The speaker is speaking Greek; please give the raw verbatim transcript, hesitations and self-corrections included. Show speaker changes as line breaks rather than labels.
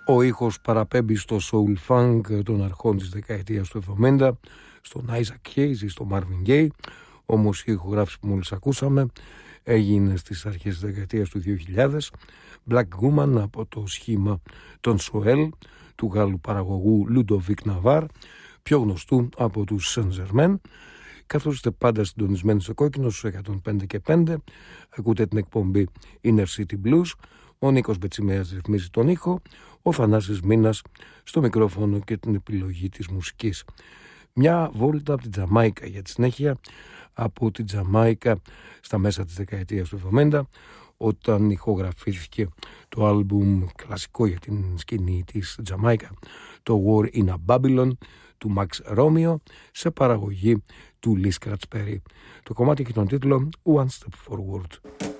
Ο ήχος παραπέμπει στο soul funk των αρχών της δεκαετίας του εβδομήντα, στον Isaac Hayes ή στο Marvin Gaye, όμως η ηχογράφηση που μόλις ακούσαμε έγινε στις αρχές της δεκαετίας του δύο χιλιάδες, Black Woman από το σχήμα των Soel, του Γάλλου παραγωγού Ludovic Navarre, πιο γνωστού από τους Saint Germain. Καθώς είστε πάντα συντονισμένοι στο κόκκινο στους εκατόν πέντε και πέντε, ακούτε την εκπομπή Inner City Blues. Ο Νίκος Μπετσιμέας ρυθμίζει τον ήχο, ο Θανάσης Μίνας στο μικρόφωνο και την επιλογή της μουσικής. Μια βόλτα από την Τζαμάικα για τη συνέχεια, από την Τζαμάικα στα μέσα της δεκαετίας του εβδομήντα, όταν ηχογραφήθηκε το άλμπουμ κλασικό για την σκηνή της Τζαμάικα, το War in a Babylon του Max Romeo, σε παραγωγή του Lee Scratch Perry. Το κομμάτι έχει τον τίτλο One Step Forward.